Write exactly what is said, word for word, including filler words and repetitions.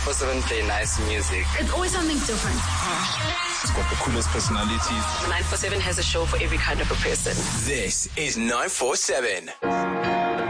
forty-seven play nice music. It's always something different. It's got the coolest personalities. nine forty-seven has a show for every kind of a person. This is nine forty-seven.